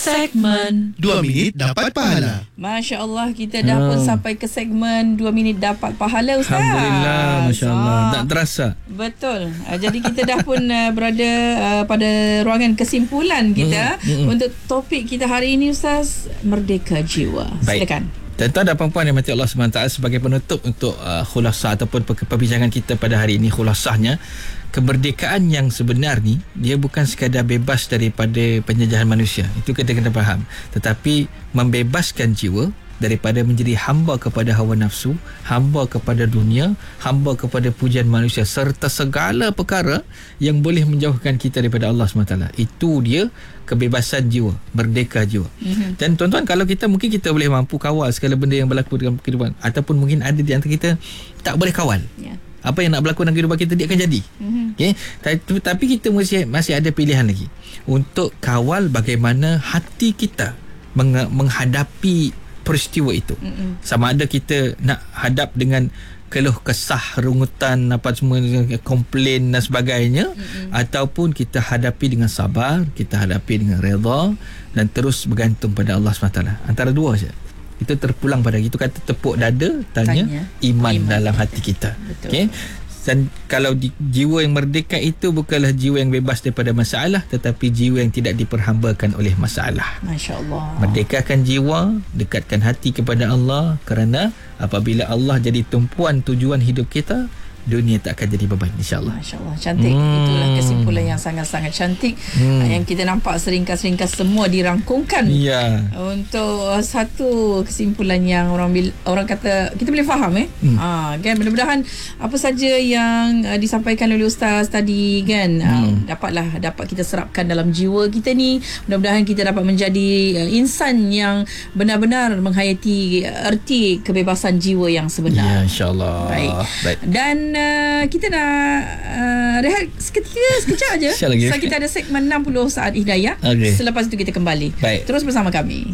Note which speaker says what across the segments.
Speaker 1: Segmen
Speaker 2: 2 minit dapat pahala.
Speaker 3: Masya Allah, kita dah pun sampai ke segmen 2 minit dapat pahala, Ustaz.
Speaker 4: Alhamdulillah, Masya Allah. Tak terasa.
Speaker 3: Betul. Jadi kita dah pun berada pada ruangan kesimpulan kita untuk topik kita hari ini, Ustaz, Merdeka Jiwa.
Speaker 4: Baik.
Speaker 3: Silakan.
Speaker 4: Tuan-tuan dan puan-puan yang mati Allah SWT, sebagai penutup untuk khulasah ataupun perbincangan kita pada hari ini, khulasahnya, kemerdekaan yang sebenar ni, dia bukan sekadar bebas daripada penjajahan manusia. Itu kita kena faham. Tetapi membebaskan jiwa daripada menjadi hamba kepada hawa nafsu, hamba kepada dunia, hamba kepada pujian manusia, serta segala perkara yang boleh menjauhkan kita daripada Allah SWT. Itu dia kebebasan jiwa, merdeka jiwa. Dan tuan-tuan, kalau kita mungkin kita boleh mampu kawal segala benda yang berlaku dalam kehidupan, ataupun mungkin ada di antara kita tak boleh kawal. Apa yang nak berlaku dalam kehidupan kita, dia akan jadi. Okay? Tapi kita masih ada pilihan lagi untuk kawal bagaimana hati kita menghadapi peristiwa itu. Sama ada kita nak hadap dengan keluh kesah, rungutan, apa semua, komplain dan sebagainya, ataupun kita hadapi dengan sabar, kita hadapi dengan redha dan terus bergantung pada Allah SWT. Antara dua saja. Itu terpulang pada itu, kata tepuk dada, tanya iman dalam hati kita. Okey. Dan kalau jiwa yang merdeka itu bukanlah jiwa yang bebas daripada masalah, tetapi jiwa yang tidak diperhambakan oleh masalah.
Speaker 3: Masya Allah.
Speaker 4: Merdekakan jiwa, dekatkan hati kepada Allah, kerana apabila Allah jadi tumpuan tujuan hidup kita, dunia tak akan jadi beban, insyaAllah.
Speaker 3: Masya Allah, cantik. Itulah kesimpulan yang sangat-sangat cantik, yang kita nampak seringkas-ringkas semua dirangkumkan untuk satu kesimpulan yang orang kata kita boleh faham kan. Mudah-mudahan apa saja yang disampaikan oleh Ustaz tadi kan, dapat kita serapkan dalam jiwa kita ni. Mudah-mudahan kita dapat menjadi insan yang benar-benar menghayati erti kebebasan jiwa yang sebenar.
Speaker 4: InsyaAllah.
Speaker 3: Baik. Dan kita nak rehat sekejap aja. Sebab kita ada segmen 60 saat hidayah. Selepas itu kita kembali. Terus bersama kami.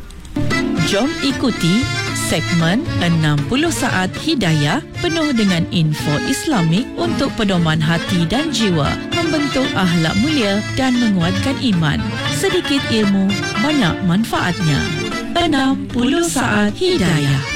Speaker 1: Jom ikuti segmen 60 saat hidayah penuh dengan info Islamik untuk pedoman hati dan jiwa, membentuk akhlak mulia dan menguatkan iman. Sedikit ilmu, banyak manfaatnya. 60 saat hidayah.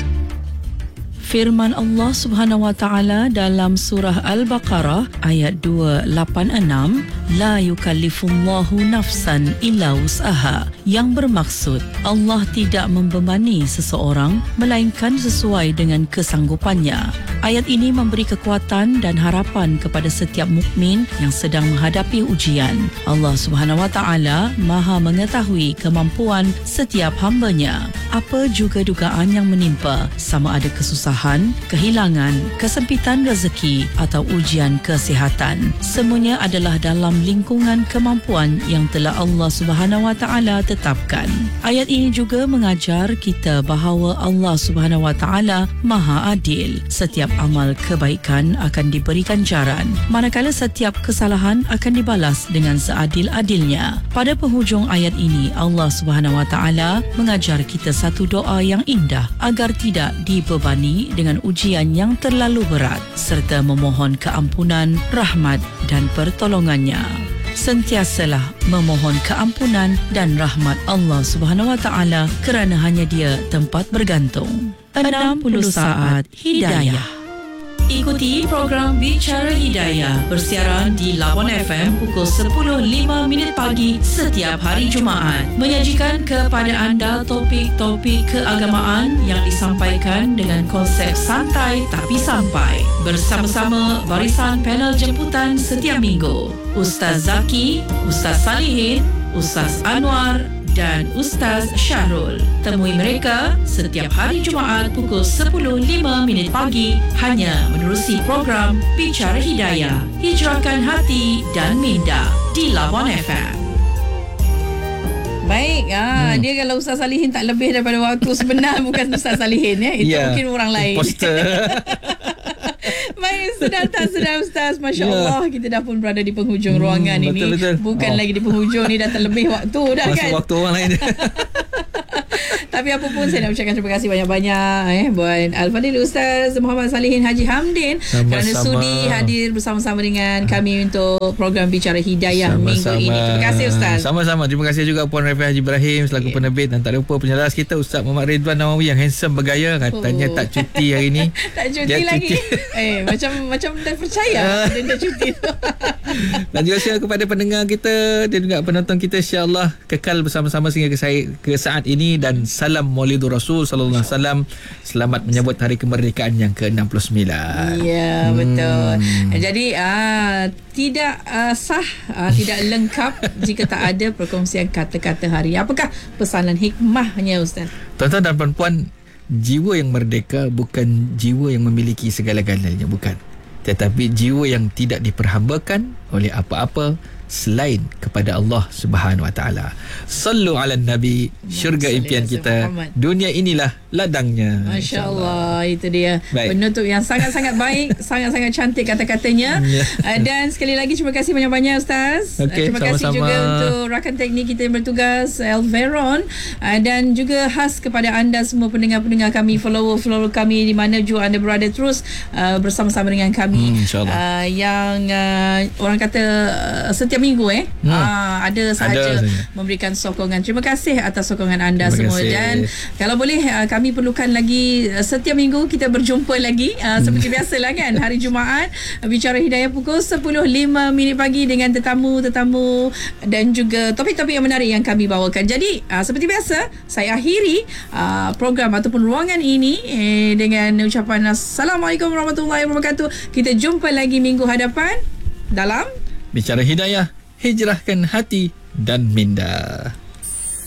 Speaker 1: Firman Allah Subhanahu wa taala dalam surah Al-Baqarah ayat 286, la yukallifullahu nafsan illa wus'aha, yang bermaksud Allah tidak membebani seseorang melainkan sesuai dengan kesanggupannya. Ayat ini memberi kekuatan dan harapan kepada setiap mukmin yang sedang menghadapi ujian. Allah Subhanahu wa taala Maha mengetahui kemampuan setiap hamba-Nya. Apa juga dugaan yang menimpa, sama ada kesusahan, kehilangan, kesempitan rezeki atau ujian kesihatan, semuanya adalah dalam lingkungan kemampuan yang telah Allah Subhanahu wa taala tetapkan. Ayat ini juga mengajar kita bahawa Allah Subhanahu wa taala Maha Adil. Setiap amal kebaikan akan diberi ganjaran, manakala setiap kesalahan akan dibalas dengan seadil-adilnya. Pada penghujung ayat ini, Allah Subhanahu wa taala mengajar kita satu doa yang indah agar tidak dibebani dengan ujian yang terlalu berat, serta memohon keampunan, rahmat dan pertolongannya. Sentiasalah memohon keampunan dan rahmat Allah Subhanahu wa taala, kerana hanya Dia tempat bergantung. 60 saat hidayah. Ikuti program Bicara Hidayah bersiaran di Lawan FM pukul 10.05 pagi setiap hari Jumaat. Menyajikan kepada anda topik-topik keagamaan yang disampaikan dengan konsep santai tapi sampai. Bersama-sama barisan panel jemputan setiap minggu. Ustaz Zaki, Ustaz Salihin, Ustaz Anwar dan Ustaz Syahrul. Temui mereka setiap hari Jumaat pukul 10.05 pagi hanya menerusi program Bicara Hidayah. Hijrahkan hati dan minda di Lawan FM.
Speaker 3: Baik, dia kalau Ustaz Salihin tak lebih daripada waktu sebenar bukan Ustaz Salihin itu mungkin orang lain.
Speaker 4: Imposter.
Speaker 3: Baik, sedar tak sedar Ustaz, Masya Allah, kita dah pun berada di penghujung ruangan ini. Bukan lagi di penghujung ni, dah terlebih waktu dah. Masa
Speaker 4: kan waktu orang lain.
Speaker 3: Tapi Tapi apa pun saya nak ucapkan terima kasih banyak-banyak buat Al-Fadhil Ustaz Muhammad Salihin Haji Hamdin kerana sudi hadir bersama-sama dengan kami untuk program Bicara Hidayah minggu ini. Terima kasih Ustaz.
Speaker 4: Sama-sama. Terima kasih juga Puan Rafiq Haji Ibrahim selaku penerbit, dan tak lupa penjelas kita Ustaz Muhammad Ridwan Nawawi yang handsome bergaya, katanya tak cuti hari ni.
Speaker 3: Tak cuti lagi. Macam dah percaya dia dah cuti tu.
Speaker 4: Dan juga share kepada pendengar kita dan juga penonton kita, insya-Allah kekal bersama-sama sehingga ke saat ini. Dan salam Maulidur Rasul sallallahu alaihi wasallam. Selamat menyambut hari kemerdekaan yang ke-69.
Speaker 3: Ya, betul. Jadi tidak sah, tidak lengkap jika tak ada perkongsian kata-kata hari. Apakah pesanan hikmahnya Ustaz?
Speaker 4: Tuan-tuan dan puan-puan, jiwa yang merdeka bukan jiwa yang memiliki segala-galanya, bukan. Tetapi jiwa yang tidak diperhambakan oleh apa-apa selain kepada Allah Subhanahu Wa Taala. Sallu ala Nabi, syurga impian kita. Dunia inilah ladangnya.
Speaker 3: Masya-Allah, itu dia. Baik. Penutup yang sangat-sangat baik, sangat-sangat cantik kata-katanya. Dan sekali lagi terima kasih banyak-banyak Ustaz. Terima kasih juga untuk rakan teknik kita yang bertugas, Elveron, dan juga khas kepada anda semua pendengar-pendengar kami, follower kami di mana jua anda berada, terus bersama-sama dengan kami. Yang orang kata setiap minggu ada sahaja memberikan sokongan. Terima kasih atas sokongan anda semua. Dan kalau boleh kami perlukan lagi setiap minggu kita berjumpa lagi seperti biasalah kan, hari Jumaat Bicara Hidayah pukul 10.05 pagi dengan tetamu-tetamu dan juga topik-topik yang menarik yang kami bawakan. Jadi seperti biasa saya akhiri program ataupun ruangan ini dengan ucapan Assalamualaikum warahmatullahi wabarakatuh. Kita jumpa lagi minggu hadapan dalam
Speaker 4: Bicara Hidayah, hijrahkan hati dan minda.